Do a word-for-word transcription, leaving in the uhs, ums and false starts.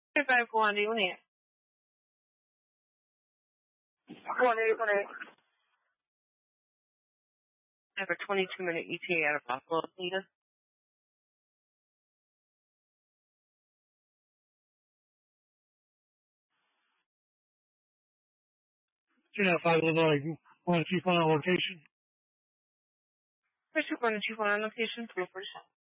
five go on to unit. Go on, eight one eight. I have a twenty-two minute E T A out of Buffalo, Nita. Yeah, five Illinois. Want to keep on location? First, we're going to chief on location, three forty-seven.